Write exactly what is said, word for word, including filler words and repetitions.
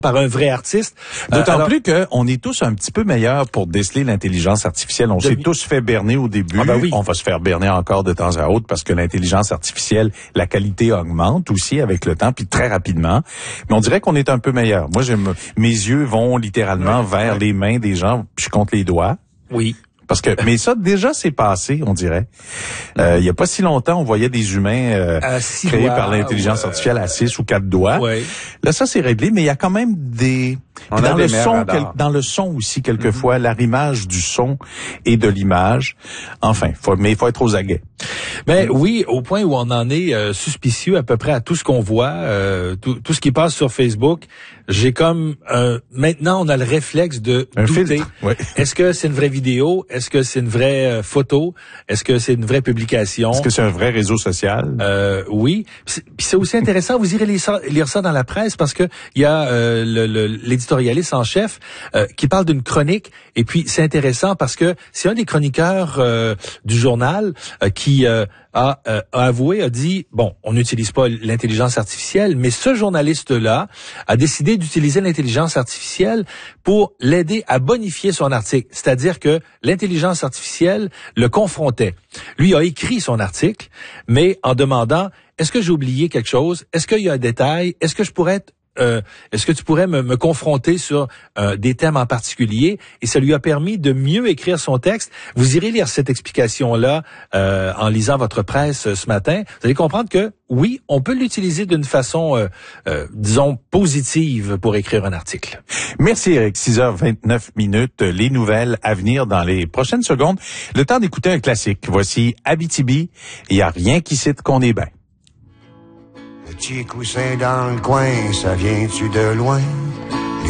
par un vrai artiste. D'autant euh, alors, plus qu'on est tous un petit peu meilleurs pour déceler l'intelligence artificielle. On s'est mi- tous fait berner au début. Ah ben oui. On va se faire berner encore de temps à autre parce que l'intelligence artificielle, la qualité augmente aussi avec le temps, puis très rapidement. Mais on dirait qu'on est un peu meilleur. Moi, j'aime, mes yeux vont littéralement oui, vers oui. les mains des gens, puis je compte les doigts. Oui. Parce que, mais ça, déjà, c'est passé, on dirait. Euh, il y a pas si longtemps, on voyait des humains euh, créés doigts, par l'intelligence artificielle à six ou quatre doigts. Ouais. Là, ça, c'est réglé, mais il y a quand même des... Dans le, son, quel, dans le son aussi, quelquefois, mm-hmm. l'arrimage du son et de l'image. Enfin, faut, mais il faut être aux aguets. Ben oui, au point où on en est euh, suspicieux à peu près à tout ce qu'on voit, euh, tout, tout ce qui passe sur Facebook. J'ai comme euh, maintenant on a le réflexe de un douter. Filtre, ouais. Est-ce que c'est une vraie vidéo? Est-ce que c'est une vraie euh, photo? Est-ce que c'est une vraie publication? Est-ce que c'est un vrai réseau social? Euh, oui. Puis c'est aussi intéressant. Vous irez lire ça, lire ça dans la presse parce que il y a euh, le, le, l'éditorialiste en chef euh, qui parle d'une chronique. Et puis c'est intéressant parce que c'est un des chroniqueurs euh, du journal euh, qui euh, a, euh, a avoué, a dit, bon, on n'utilise pas l'intelligence artificielle, mais ce journaliste-là a décidé d'utiliser l'intelligence artificielle pour l'aider à bonifier son article. C'est-à-dire que l'intelligence artificielle le confrontait. Lui a écrit son article, mais en demandant, est-ce que j'ai oublié quelque chose? Est-ce qu'il y a un détail? Est-ce que je pourrais être Euh, est-ce que tu pourrais me, me confronter sur euh, des thèmes en particulier? Et ça lui a permis de mieux écrire son texte. Vous irez lire cette explication-là euh, en lisant votre presse euh, ce matin. Vous allez comprendre que, oui, on peut l'utiliser d'une façon, euh, euh, disons, positive pour écrire un article. Merci Eric. six heures vingt-neuf minutes. Les nouvelles à venir dans les prochaines secondes. Le temps d'écouter un classique. Voici Abitibi. Il n'y a rien qui cite qu'on est bien. Petit coussin dans le coin, ça vient-tu de loin?